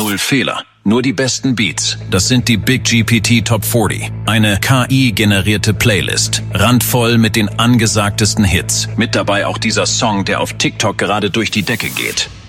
null Fehler. Nur die besten Beats. Das sind die Big GPT Top 40. Eine KI-generierte Playlist. Randvoll mit den angesagtesten Hits. Mit dabei auch dieser Song, der auf TikTok gerade durch die Decke geht.